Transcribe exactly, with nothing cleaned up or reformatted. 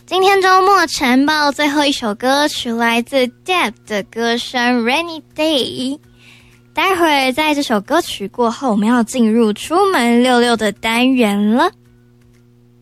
今天周末晨报最后一首歌曲来自 Deb 的歌声 Rainy Day。待会儿在这首歌曲过后，我们要进入出门溜溜的单元了。